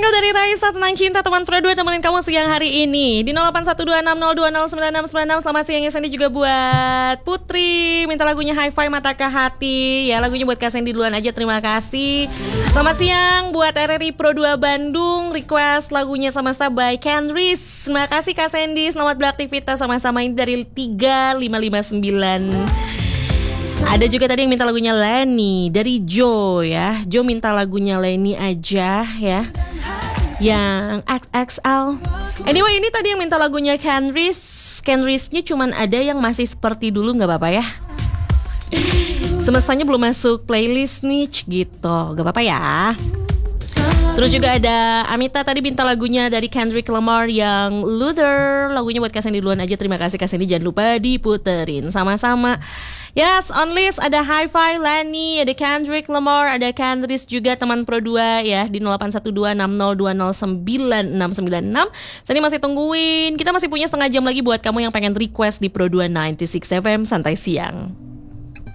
single dari Raisa tentang cinta teman Pro 2 temenin kamu siang hari ini di 081260209696. Selamat siang ya Sandy, juga buat Putri minta lagunya Hi-Fi Mata ke Hati. Ya lagunya buat Kak Sandy duluan aja, terima kasih. Selamat siang buat RRI Pro 2 Bandung, request lagunya Semesta by Kenris. Terima kasih Kak Sandy, selamat beraktivitas sama-sama ini dari 3559. Ada juga tadi yang minta lagunya Lenny dari Joe ya. Joe minta lagunya Lenny aja ya, yang XXL. Anyway, ini tadi yang minta lagunya Kenris. Kenrisnya cuman ada yang masih seperti dulu, gak apa-apa ya. Semestanya belum masuk playlist nih gitu, gak apa-apa ya. Terus juga ada Amita tadi minta lagunya dari Kendrick Lamar yang Luther. Lagunya buat Kak Sandy duluan aja, terima kasih Kak Sandy, jangan lupa diputerin sama-sama. Yes, on list ada Hi-Fi, Lenny, ada Kendrick Lamar, ada Kendrick juga teman Pro 2 ya di 081260209696. Sandy masih tungguin. Kita masih punya setengah jam lagi buat kamu yang pengen request di Pro 2 96 FM Santai Siang.